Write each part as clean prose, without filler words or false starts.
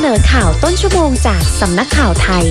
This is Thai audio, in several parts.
นอข่าวต้นชั่วโมงจากสำนักข่าวไทย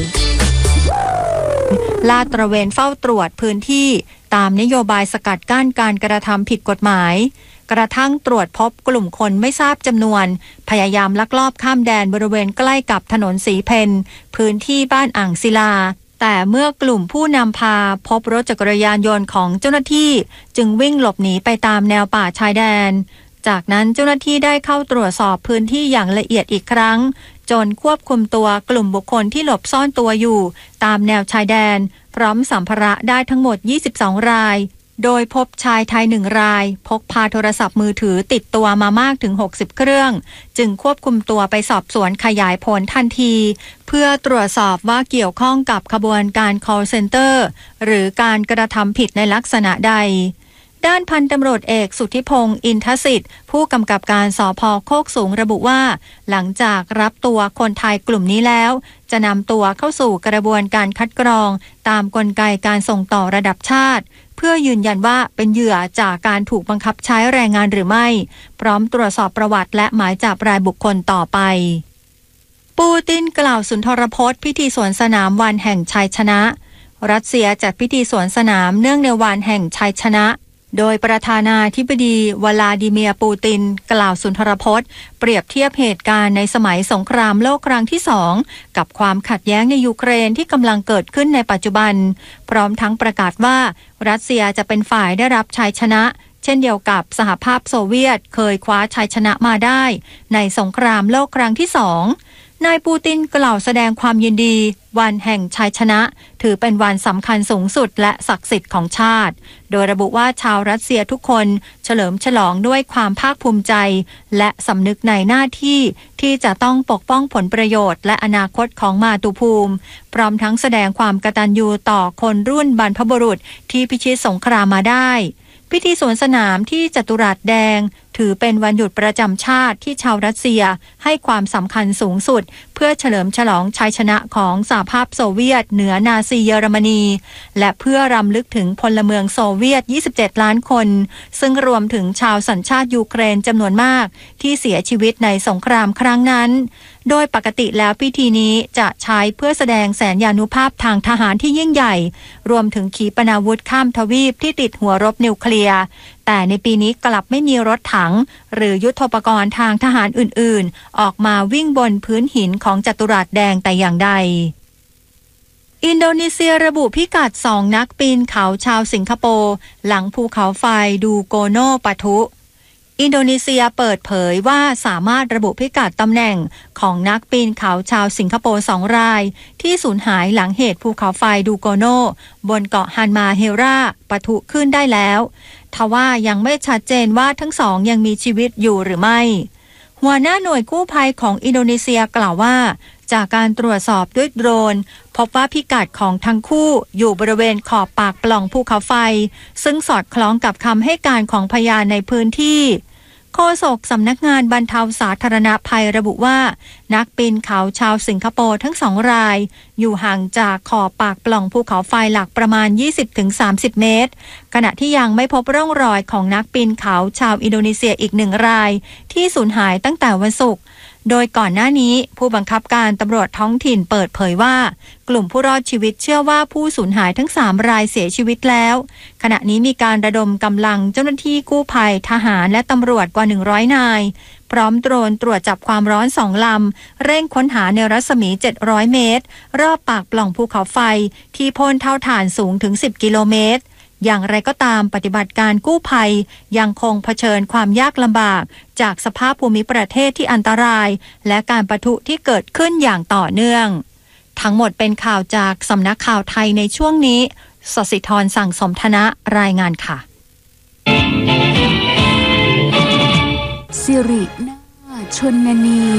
ลาดตระเวนเฝ้าตรวจพื้นที่ตามนโยบายสกัดกั้นการกระทำผิดกฎหมายกระทั่งตรวจพบกลุ่มคนไม่ทราบจำนวนพยายามลักลอบข้ามแดนบริเวณใกล้กับถนนสีเพนพื้นที่บ้านอ่างศิลาแต่เมื่อกลุ่มผู้นำพาพบรถจักรยานยนต์ของเจ้าหน้าที่จึงวิ่งหลบหนีไปตามแนวป่าชายแดนจากนั้นเจ้าหน้าที่ได้เข้าตรวจสอบพื้นที่อย่างละเอียดอีกครั้งจนควบคุมตัวกลุ่มบุคคลที่หลบซ่อนตัวอยู่ตามแนวชายแดนพร้อมสัมภาระได้ทั้งหมด22รายโดยพบชายไทย1รายพกพาโทรศัพท์มือถือติดตัวมามากถึง60เครื่องจึงควบคุมตัวไปสอบสวนขยายผลทันทีเพื่อตรวจสอบว่าเกี่ยวข้องกับขบวนการ call center หรือการกระทำผิดในลักษณะใดด้านพันตำรวจเอกสุทธิพงษ์อินทสิทธิ์ผู้กำกับการสภ.โคกสูงระบุว่าหลังจากรับตัวคนไทยกลุ่มนี้แล้วจะนำตัวเข้าสู่กระบวนการคัดกรองตามกลไกการส่งต่อระดับชาติเพื่อยืนยันว่าเป็นเหยื่อจากการถูกบังคับใช้แรงงานหรือไม่พร้อมตรวจสอบประวัติและหมายจับรายบุคคลต่อไปปูตินกล่าวสุนทรพจน์พิธีสวนสนามวันแห่งชัยชนะรัสเซียจัดพิธีสวนสนามเนื่องในวันแห่งชัยชนะโดยประธานาธิบดีวลาดิเมียร์ปูตินกล่าวสุนทรพจน์เปรียบเทียบเหตุการณ์ในสมัยสงครามโลกครั้งที่2กับความขัดแย้งในยูเครนที่กำลังเกิดขึ้นในปัจจุบันพร้อมทั้งประกาศว่ารัสเซียจะเป็นฝ่ายได้รับชัยชนะเช่นเดียวกับสหภาพโซเวียตเคยคว้าชัยชนะมาได้ในสงครามโลกครั้งที่2นายปูตินกล่าวแสดงความยินดีวันแห่งชัยชนะถือเป็นวันสำคัญสูงสุดและศักดิ์สิทธิ์ของชาติโดยระบุว่าชาวรัสเซียทุกคนเฉลิมฉลองด้วยความภาคภูมิใจและสำนึกในหน้าที่ที่จะต้องปกป้องผลประโยชน์และอนาคตของมาตุภูมิพร้อมทั้งแสดงความกตัญญูต่อคนรุ่นบรรพบุรุษที่พิชิตสงครามมาได้พิธีสวนสนามที่จัตุรัสแดงถือเป็นวันหยุดประจำชาติที่ชาวรัสเซียให้ความสำคัญสูงสุดเพื่อเฉลิมฉลองชัยชนะของสหภาพโซเวียตเหนือนาซีเยอรมนีและเพื่อรำลึกถึงพลเมืองโซเวียต27ล้านคนซึ่งรวมถึงชาวสัญชาติยูเครนจำนวนมากที่เสียชีวิตในสงครามครั้งนั้นโดยปกติแล้วพิธีนี้จะใช้เพื่อแสดงแสนยานุภาพทางทหารที่ยิ่งใหญ่รวมถึงขีปนาวุธข้ามทวีปที่ติดหัวรบนิวเคลียร์แต่ในปีนี้กลับไม่มีรถถังหรือยุทโธปกรณ์ทางทหารอื่นๆออกมาวิ่งบนพื้นหินของจัตุรัสแดงแต่อย่างใดอินโดนีเซียระบุพิกัด2นักปีนเขาชาวสิงคโปร์หลังภูเขาไฟดูโกโนปะทุอินโดนีเซียเปิดเผยว่าสามารถระบุพิกัดตำแหน่งของนักปีนเขาชาวสิงคโปร์2รายที่สูญหายหลังเหตุภูเขาไฟดูโกโนบนเกาะฮันมาเฮราปะทุขึ้นได้แล้วทว่ายังไม่ชัดเจนว่าทั้งสองยังมีชีวิตอยู่หรือไม่หัวหน้าหน่วยกู้ภัยของอินโดนีเซียกล่าวว่าจากการตรวจสอบด้วยโดรนพบว่าพิกัดของทั้งคู่อยู่บริเวณขอบปากปล่องภูเขาไฟซึ่งสอดคล้องกับคำให้การของพยานในพื้นที่โฆษกสำนักงานบรรเทาสาธารณภัยระบุว่านักปีนเขาชาวสิงคโปร์ทั้ง2รายอยู่ห่างจากขอบปากปล่องภูเขาไฟหลักประมาณ 20-30 เมตรขณะที่ยังไม่พบร่องรอยของนักปีนเขาชาวอินโดนีเซียอีก1รายที่สูญหายตั้งแต่วันศุกร์โดยก่อนหน้านี้ผู้บังคับการตำรวจท้องถิ่นเปิดเผยว่ากลุ่มผู้รอดชีวิตเชื่อว่าผู้สูญหายทั้ง3รายเสียชีวิตแล้วขณะนี้มีการระดมกำลังเจ้าหน้าที่กู้ภัยทหารและตำรวจกว่า100นายพร้อมโดรนตรวจจับความร้อน2ลำเร่งค้นหาในรัศมี700เมตรรอบปากปล่องภูเขาไฟที่พ่นเท่าฐานสูงถึง10กิโลเมตรอย่างไรก็ตามปฏิบัติการกู้ภัยยังคงเผชิญความยากลำบากจากสภาพภูมิประเทศที่อันตรายและการปะทุที่เกิดขึ้นอย่างต่อเนื่องทั้งหมดเป็นข่าวจากสำนักข่าวไทยในช่วงนี้สศิธรสั่งสมธนะรายงานค่ะสิรินาชนนี